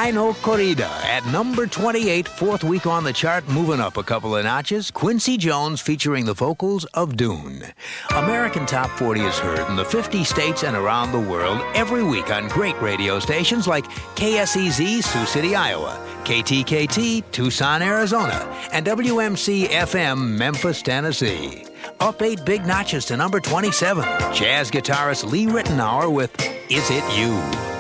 Rhino Corrida at number 28, fourth week on the chart, moving up a couple of notches. Quincy Jones featuring the vocals of Dune. American Top 40 is heard in the 50 states and around the world every week on great radio stations like KSEZ, Sioux City, Iowa, KTKT, Tucson, Arizona, and WMC-FM, Memphis, Tennessee. Up 8 big notches to number 27, jazz guitarist Lee Ritenour with Is It You?